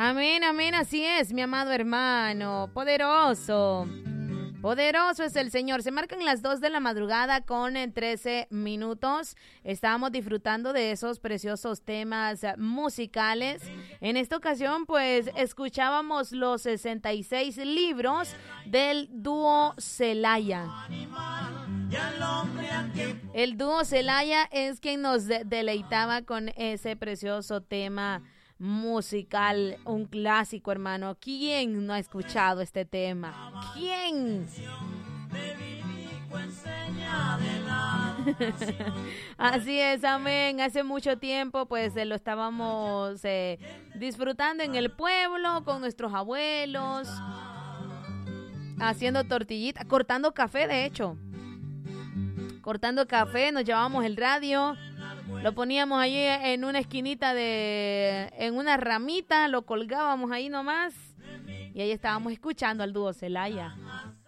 Amén, amén, así es, mi amado hermano. Poderoso. Poderoso es el Señor. Se marcan las 2 de la madrugada con 13 minutos. Estamos disfrutando de esos preciosos temas musicales. En esta ocasión, pues, escuchábamos los 66 libros del dúo Celaya. El dúo Celaya es quien nos deleitaba con ese precioso tema musical, un clásico, hermano. ¿Quién no ha escuchado este tema? ¿Quién? Así es, amén. Hace mucho tiempo pues lo estábamos disfrutando en el pueblo con nuestros abuelos, haciendo tortillitas, cortando café, de hecho. Cortando café, nos llevábamos el radio, lo poníamos allí en una esquinita en una ramita, lo colgábamos ahí nomás y ahí estábamos escuchando al dúo Celaya.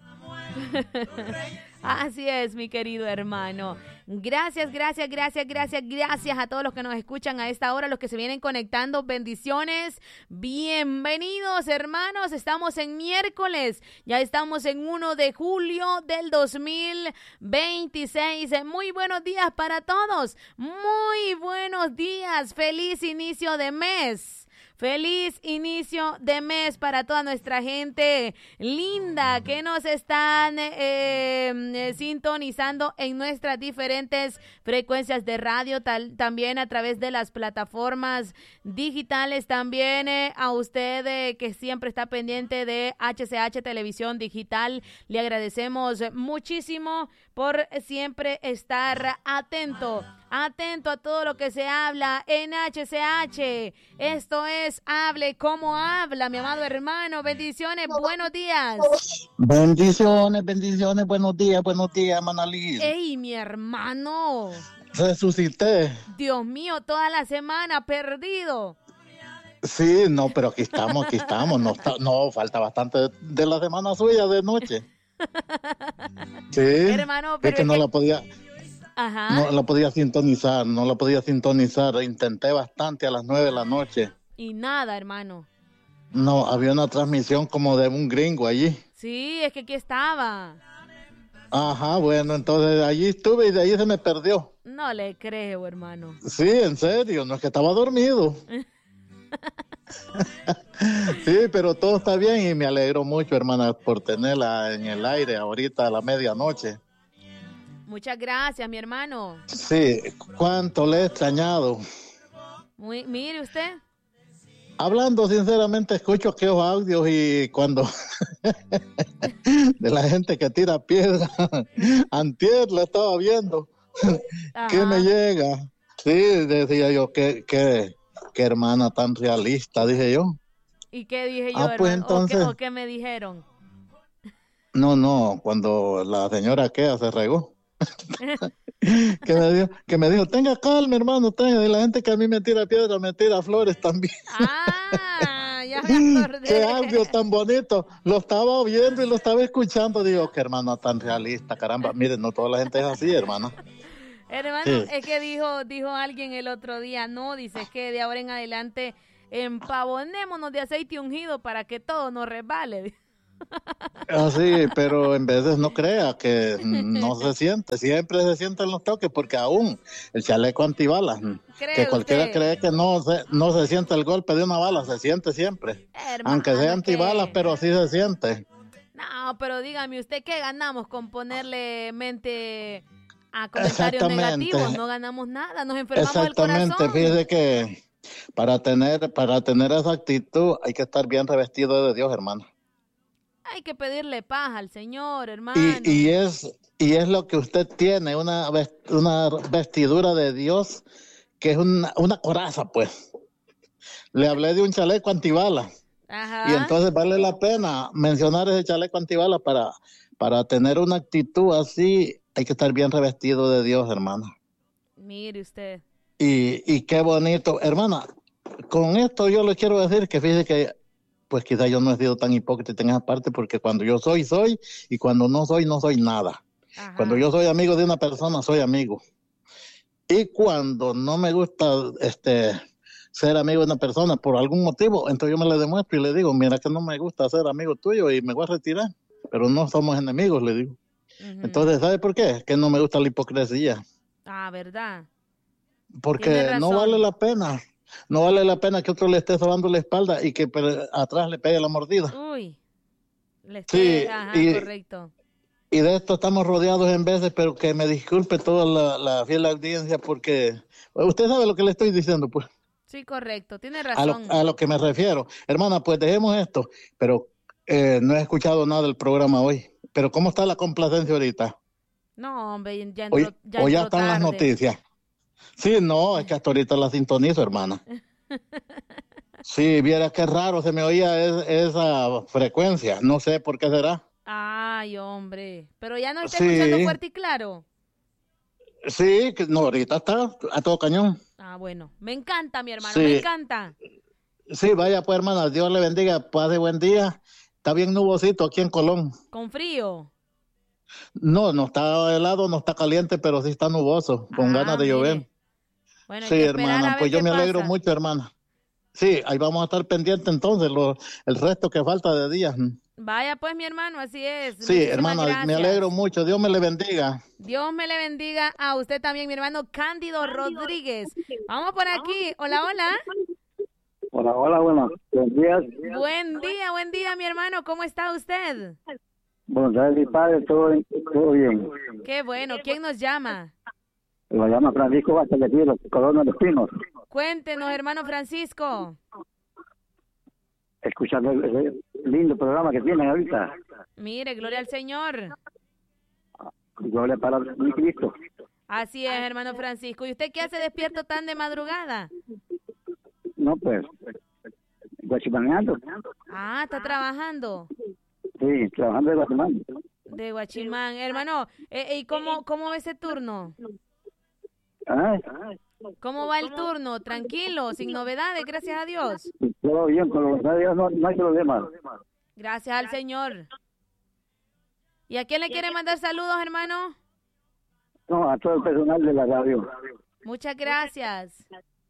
Así es, mi querido hermano. Gracias a todos los que nos escuchan a esta hora, los que se vienen conectando. Bendiciones. Bienvenidos, hermanos. Estamos en miércoles. Ya estamos en 1 de julio del 2026. Muy buenos días para todos. Muy buenos días. Feliz inicio de mes. Feliz inicio de mes para toda nuestra gente linda que nos están sintonizando en nuestras diferentes frecuencias de radio, también a través de las plataformas digitales, también a usted que siempre está pendiente de HCH Televisión Digital. Le agradecemos muchísimo por siempre estar atento a todo lo que se habla en HCH. Esto es Hable Como Habla, mi amado hermano. Bendiciones, buenos días. Bendiciones, buenos días, Manalí. ¡Ey, mi hermano! Resucité. Dios mío, toda la semana perdido. Sí, no, pero aquí estamos. No, falta bastante de la semana suya de noche. Sí, hermano, pero es que no la podía... Ajá. No la podía sintonizar. Intenté bastante a las 9 de la noche. Y nada, hermano. No, había una transmisión como de un gringo allí. Sí, es que aquí estaba. Ajá, bueno, entonces allí estuve y de ahí se me perdió. No le creo, hermano. Sí, en serio, no es que estaba dormido. Sí, pero todo está bien y me alegro mucho, hermana, por tenerla en el aire ahorita a la medianoche. Muchas gracias, mi hermano. Sí, cuánto le he extrañado. Mire usted. Hablando sinceramente, escucho aquellos audios y cuando de la gente que tira piedra, antier la estaba viendo. ¿Qué me llega? Sí, decía yo, qué hermana tan realista, dije yo. ¿Y qué dije yo, hermano? Pues entonces... ¿O qué me dijeron? No, cuando la señora Kea se regó. que me dijo, tenga calma, hermano, tenga. Y la gente que a mí me tira piedra, me tira flores también. Ya me acordé. Qué audio tan bonito. Lo estaba viendo y lo estaba escuchando. Digo, qué hermano tan realista, caramba. Miren, no toda la gente es así, hermano. Hermano, sí. Es que dijo alguien el otro día, no, dice que de ahora en adelante empavonémonos de aceite ungido para que todo nos resbale. Así, pero en veces no crea que no se siente, siempre se sienten los toques, porque aún el chaleco antibalas, que cualquiera usted cree que no se siente el golpe de una bala, se siente siempre, hermano, aunque sea antibalas, pero sí se siente. No, pero dígame usted, ¿qué ganamos con ponerle mente a comentarios negativos? No ganamos nada, nos enfermamos del corazón. Exactamente, fíjese que para tener esa actitud hay que estar bien revestido de Dios, hermano. Hay que pedirle paz al Señor, hermano. Y es lo que usted tiene, una vestidura de Dios, que es una coraza, pues. Le hablé de un chaleco antibalas. Ajá. Y entonces vale la pena mencionar ese chaleco antibalas para tener una actitud así. Hay que estar bien revestido de Dios, hermano. Mire usted. Y qué bonito. Hermana, con esto yo le quiero decir que fíjese que pues quizá yo no he sido tan hipócrita en esa parte, porque cuando yo soy, y cuando no soy nada. Ajá. Cuando yo soy amigo de una persona, soy amigo. Y cuando no me gusta ser amigo de una persona por algún motivo, entonces yo me le demuestro y le digo, mira que no me gusta ser amigo tuyo y me voy a retirar, pero no somos enemigos, le digo. Entonces, ¿sabe por qué? Que no me gusta la hipocresía. Ah, ¿verdad? Tiene Porque no razón. vale la pena. No vale la pena que otro le esté sobando la espalda y que atrás le pegue la mordida. Uy, le Sí, esté, ajá, correcto. y de esto estamos rodeados en veces, pero que me disculpe toda la fiel audiencia porque usted sabe lo que le estoy diciendo, pues, Sí, correcto, tiene razón. a lo que me refiero. Hermana, pues dejemos esto, pero no he escuchado nada del programa hoy. Pero ¿cómo está la complacencia ahorita? No, hombre, ya O ya entró están las tarde. noticias. Sí, no, es que hasta ahorita la sintonizo, hermana. Sí, viera qué raro se me oía esa frecuencia. No sé por qué será. Ay, hombre, pero ya nos está escuchando Sí, fuerte y claro. sí, que no, ahorita está a todo cañón. Ah, bueno, me encanta, mi hermano, me Sí, encanta. sí, vaya pues, hermana, Dios le bendiga, pase buen día. Está bien nubosito aquí en Colón. Con frío. No, no está helado, no está caliente, pero sí está nuboso, con ganas Ah, de llover. mire. Bueno, hay Sí, que esperar hermana, a ver pues yo qué me alegro pasa. mucho, hermana. Sí, ahí vamos a estar pendientes entonces, el resto que falta de días. Vaya pues, mi hermano, así es. Sí, Muchísimas hermana, me alegro gracias. mucho, Dios me le bendiga. Dios me le bendiga a usted también, mi hermano Cándido Rodríguez. Vamos por aquí. Hola, hola. Hola, hola, buenos días. Buen día, mi hermano. ¿Cómo está usted? Buenos días, mi padre, todo bien. Qué bueno. ¿Quién nos llama? Lo llama Francisco Vázquez de aquí, de los Colonos de los Pinos. Cuéntenos, hermano Francisco. Escuchando el lindo programa que tienen ahorita. Mire, gloria al Señor. Gloria para mi Cristo. Así es, hermano Francisco. ¿Y usted qué hace despierto tan de madrugada? No, pues, guachimaneando. Ah, está trabajando. Sí, trabajando de Guatemala. De Guachimán. Hermano, ¿y cómo va ese turno? Ah, ¿Cómo va el turno? Tranquilo, sin novedades, gracias a Dios. todo bien, con los radios no hay problema. Gracias al Señor. ¿Y a quién le quiere mandar saludos, hermano? No, a todo el personal de la radio. Muchas gracias.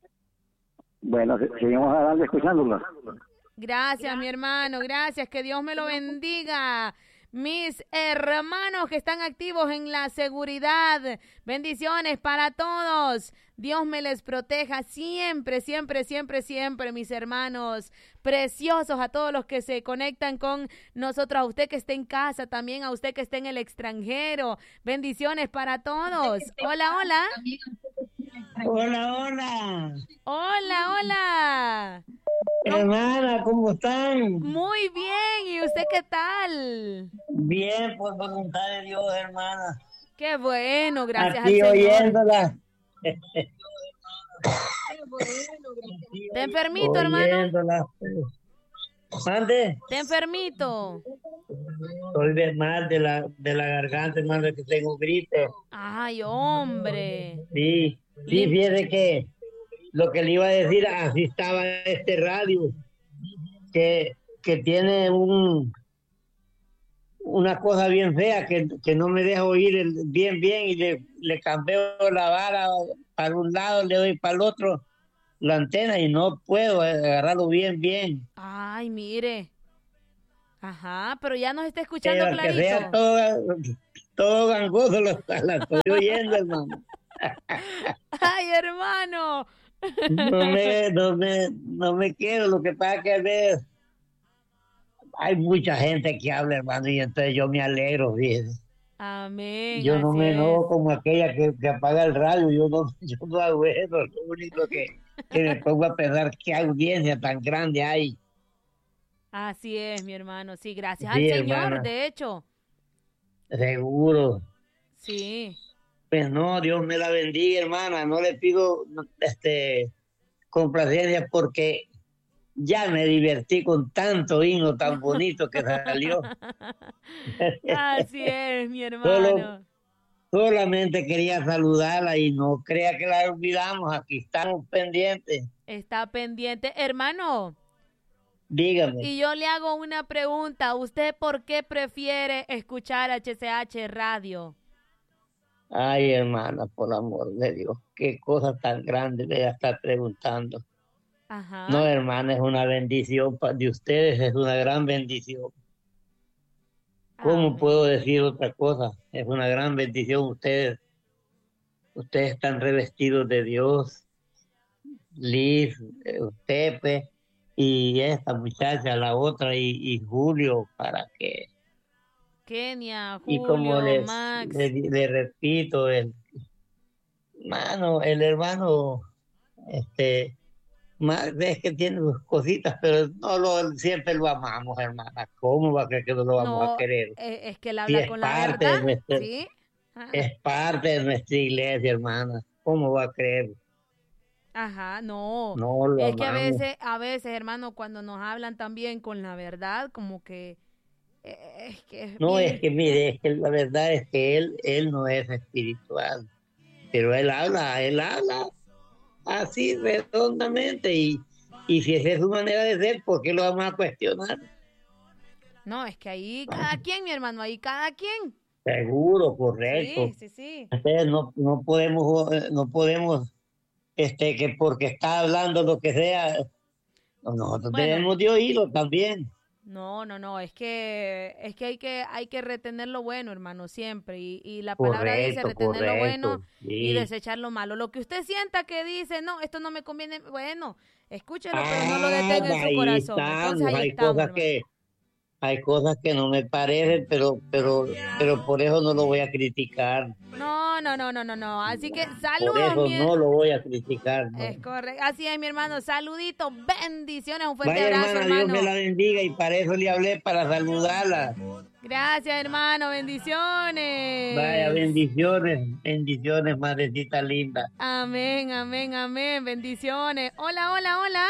Bueno, seguimos adelante escuchándola. Gracias, mi hermano, gracias. Que Dios me lo bendiga. Mis hermanos que están activos en la seguridad, bendiciones para todos. Dios me les proteja siempre, siempre, siempre, siempre, mis hermanos preciosos, a todos los que se conectan con nosotros, a usted que esté en casa, también a usted que esté en el extranjero. Bendiciones para todos. Hola, hola. Hola, hola. Hola, hola. Hermana, ¿cómo están? Muy bien, ¿y usted qué tal? Bien, por voluntad de Dios, hermana. Qué bueno, gracias Aquí al Señor. oyéndola. ¿Te enfermito, hermano? Oyéndola. Mande. ¿Te enfermito? Estoy de mal de la garganta, hermano, que tengo gripe. Ay, hombre. Sí, sí, fíjese que lo que le iba a decir, así estaba este radio, que tiene una cosa bien fea que no me deja oír bien y le cambio la vara para un lado, le doy para el otro la antena y no puedo agarrarlo bien. Ay, mire. Ajá, pero ya nos está escuchando Pero que sea clarito. todo gangoso la estoy oyendo, hermano. Ay, hermano. No me quiero, lo que pasa que a veces hay mucha gente que habla, hermano, y entonces yo me alegro, fíjese. Amén, Yo no así me es. enojo como aquella que apaga el radio, yo no hago eso, lo único que me pongo a pensar qué audiencia tan grande hay. Así es, mi hermano. Sí, gracias al Sí, Señor, hermana, de hecho. seguro. Sí. Pues no, Dios me la bendiga, hermana, no le pido complacencia porque ya me divertí con tanto himno tan bonito que salió. Así es, mi Solo, hermano. solamente quería saludarla y no crea que la olvidamos, aquí estamos pendientes. Está pendiente. Hermano, Dígame. y yo le hago una pregunta. ¿Usted por qué prefiere escuchar HCH Radio? Ay, hermana, por amor de Dios, qué cosa tan grande me está preguntando. Ajá. No, hermana, es una bendición de ustedes, es una gran bendición. ¿Cómo puedo Amén. decir otra cosa? Es una gran bendición ustedes están revestidos de Dios, Liz, usted, pues, y esta muchacha, la otra, y Julio, para que, Kenia, y como Julio, Max. le repito, el hermano, este, más es que tiene sus cositas, pero siempre lo amamos, hermana. ¿Cómo va a creer que no lo vamos a No, querer? es que él Si habla es con la parte verdad, de nuestra, ¿sí? Ah, es parte de nuestra iglesia, hermana. ¿Cómo va a creer? ajá, no. No lo Es que amamos. a veces, hermano, cuando nos hablan también con la verdad, como que es que es No, es bien. que mire, es que la verdad es que él no es espiritual, pero él habla así redondamente y si esa es su manera de ser, ¿por qué lo vamos a cuestionar? No, es que ahí cada quien, mi hermano, ahí cada quien. Seguro, Sí, correcto. sí, sí. Entonces no podemos, que porque está hablando lo que sea, nosotros Bueno, debemos de oírlo también. no, no, no, es que hay que retener lo bueno, hermano, siempre. Y la palabra dice Correcto, retener lo bueno correcto, y sí. desechar lo malo. Lo que usted sienta que dice, no, esto no me conviene, bueno, escúchelo, pero no lo Ah, detenga en su ahí corazón. Entonces estamos, ahí estamos, hermano. hay cosas que no me parecen, pero por eso no lo voy a criticar. No, no, no, no, no, no. Así que Por saludos, eso no lo voy a criticar, ¿no? Es correcto. Así es, mi hermano. Saluditos, bendiciones, un fuerte Vaya abrazo, hermana, Dios me hermano. la bendiga y para eso le hablé, para saludarla. Gracias, hermano. Vaya, Bendiciones. bendiciones, bendiciones, madrecita linda. Amén, amén, amén. Bendiciones. Hola, hola, hola.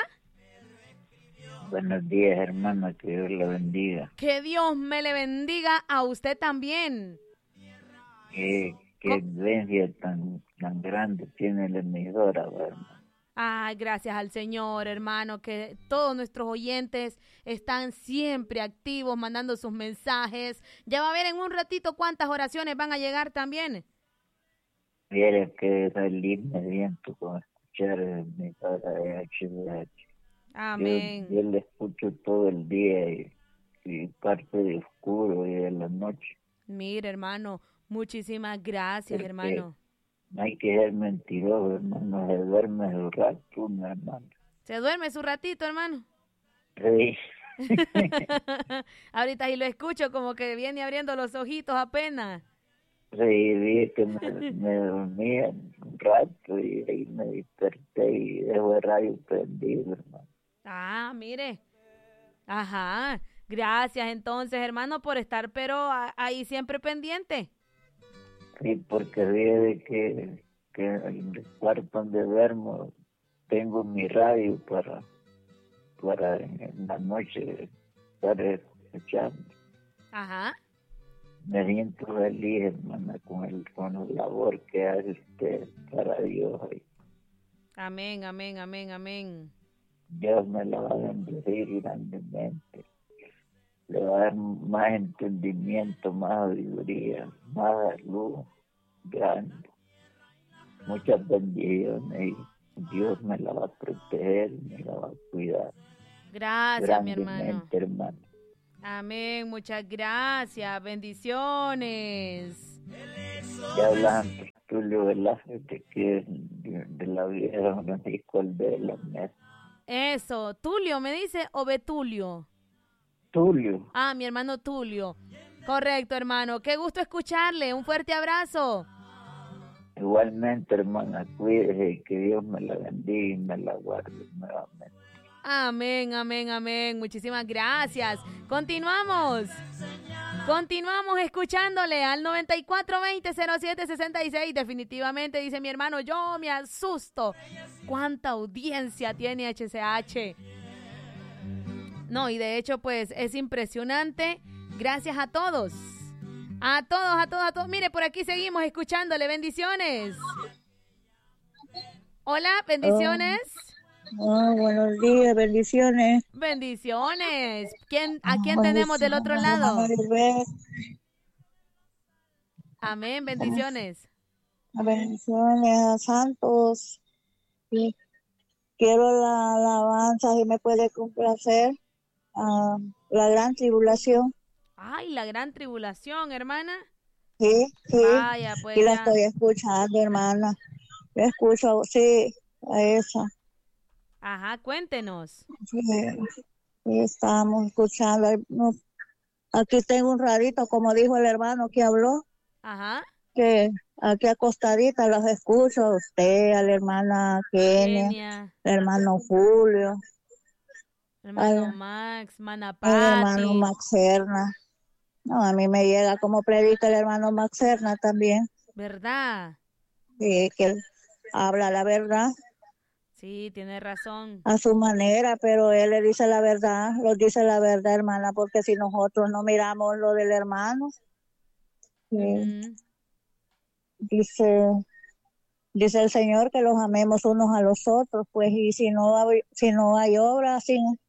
Buenos días, hermano, que Dios la bendiga. Que Dios me le bendiga a usted también. Qué influencia tan grande tiene la emisora, hermano. Ay, gracias al Señor, hermano, que todos nuestros oyentes están siempre activos, mandando sus mensajes. Ya va a ver en un ratito cuántas oraciones van a llegar también. Viera que feliz me siento con escuchar la emisora de HDH. Amén. Yo la escucho todo el día y parte de oscuro y de la noche. Mire, hermano, muchísimas gracias, Porque hermano. no hay que ser mentiroso, hermano, se duerme el rato, mi hermano. ¿Se duerme su ratito, hermano? Sí. Ahorita ahí lo escucho como que viene abriendo los ojitos apenas. Sí, vi que me dormía un rato y ahí me desperté y dejo el radio prendido, hermano. Ah, mire. Ajá. Gracias entonces, hermano, por estar, pero ahí siempre pendiente. Sí, porque vi de que en el cuarto donde duermo tengo mi radio para en la noche estar escuchando. Ajá. Me siento feliz, hermana, con la labor que hace usted para Dios. Amén, amén, amén, amén. Dios me la va a bendecir grandemente. Le va a dar más entendimiento, más sabiduría, más luz grande. Muchas bendiciones y Dios me la va a proteger, me la va a cuidar. Gracias, mi hermano. Grandemente, hermano. Amén, muchas gracias. Bendiciones. Ya hablando, Tulio Velázquez, de la vieja Francisco de la Mesa. Eso, Tulio, ¿me dice o Betulio? Tulio. Ah, mi hermano Tulio. Correcto, hermano. Qué gusto escucharle. Un fuerte abrazo. Igualmente, hermana, cuídese y que Dios me la bendiga y me la guarde nuevamente. Amén, amén, amén. Muchísimas gracias. Continuamos. Continuamos escuchándole al 9420-0766. Definitivamente, dice mi hermano, yo me asusto. ¿Cuánta audiencia tiene HCH? No, y de hecho, pues, es impresionante. Gracias a todos. A todos, a todos, a todos. Mire, por aquí seguimos escuchándole. Bendiciones. Hola, bendiciones. Buenos días, bendiciones. Bendiciones. ¿A quién tenemos del otro lado? Amén, bendiciones. Bendiciones a Santos. Sí. quiero la alabanza, si me puede complacer, la gran tribulación. Ay, la gran tribulación, hermana. Sí, Vaya, pues y la ya. estoy escuchando, hermana. La escucho, sí, a esa. Ajá, cuéntenos. Sí, sí, estamos escuchando. Aquí tengo un rarito, como dijo el hermano que habló, Ajá. que aquí acostadita los escucho a usted, a la hermana Kenia, al hermano Julio, hermano Max, al hermano Max Serna. No, a mí me llega como predica el hermano Max Serna también. ¿Verdad? Sí, que él habla la verdad. Sí, tiene razón. A su manera, pero él le dice la verdad, nos dice la verdad, hermana, porque si nosotros no miramos lo del hermano, dice el Señor que los amemos unos a los otros, pues, y si no hay obra,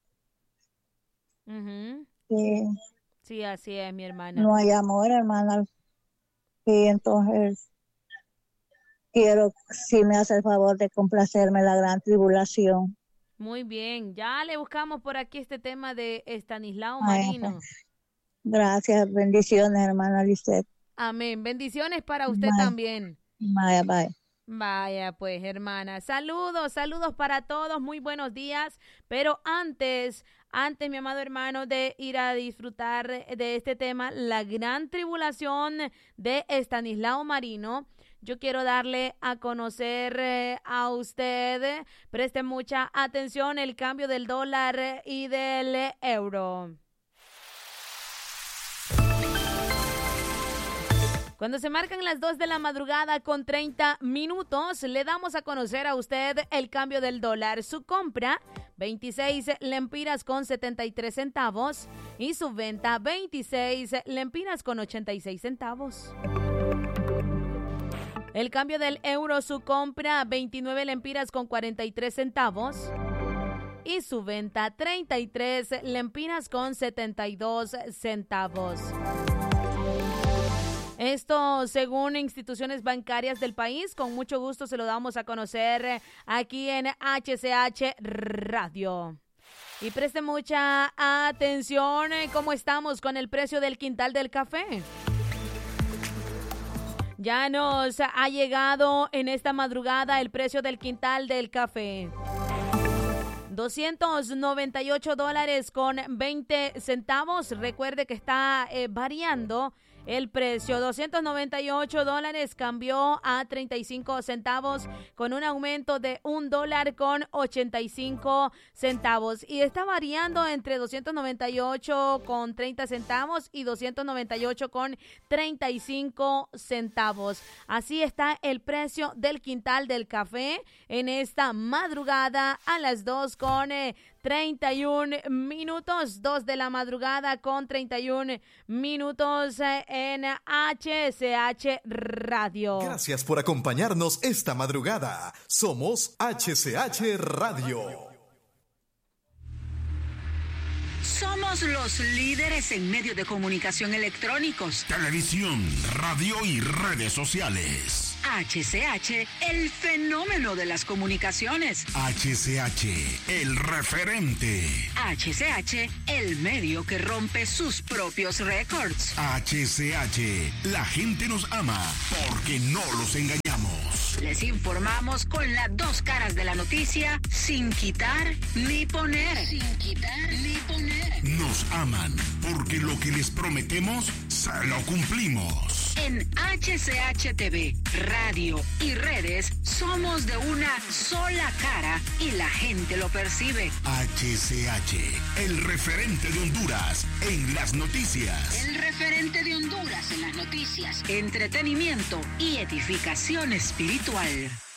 sí, así es, mi hermana. No hay amor, hermana. Y entonces quiero, si me hace el favor de complacerme la gran tribulación. Muy bien, ya le buscamos por aquí este tema de Estanislao Marino. Pues, gracias, bendiciones, hermana Lisette. Amén, bendiciones para usted también. Bye. Vaya, pues, hermana. Saludos para todos, muy buenos días. Pero antes, mi amado hermano, de ir a disfrutar de este tema, la gran tribulación de Estanislao Marino, yo quiero darle a conocer a usted, preste mucha atención, el cambio del dólar y del euro. Cuando se marcan las 2 de la madrugada con 30 minutos, le damos a conocer a usted el cambio del dólar. Su compra, 26 lempiras con 73 centavos y su venta, 26 lempiras con 86 centavos. El cambio del euro, su compra, 29 lempiras con 43 centavos y su venta, 33 lempiras con 72 centavos. Esto según instituciones bancarias del país. Con mucho gusto se lo damos a conocer aquí en HCH Radio. Y preste mucha atención cómo estamos con el precio del quintal del café. Ya nos ha llegado en esta madrugada el precio del quintal del café. $298 con 20 centavos. Recuerde que está variando el precio. $298 cambió a 35 centavos con un aumento de $1 con 85 centavos. Y está variando entre 298 con 30 centavos y 298 con 35 centavos. Así está el precio del quintal del café en esta madrugada a las 2 con 31 minutos, 2 de la madrugada con 31 minutos en HCH Radio. Gracias por acompañarnos esta madrugada. Somos HCH Radio. Somos los líderes en medios de comunicación electrónicos, televisión, radio y redes sociales. HCH, el fenómeno de las comunicaciones. HCH, el referente. HCH, el medio que rompe sus propios récords. HCH, la gente nos ama porque no los engañamos. Les informamos con las dos caras de la noticia, sin quitar ni poner. Nos aman porque lo que les prometemos, se lo cumplimos. En HCH TV, radio y redes, somos de una sola cara y la gente lo percibe. HCH, el referente de Honduras en las noticias. El referente de Honduras en las noticias. Entretenimiento y edificación espiritual.